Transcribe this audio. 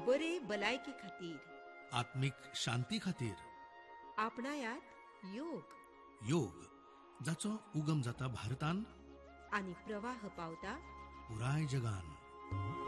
बरे भलायकी खातीर, आत्मिक शांती खातीर आपणायात योग, योग जाचो उगम जाता भारतान आनी प्रवाह पावता पुराय जगान.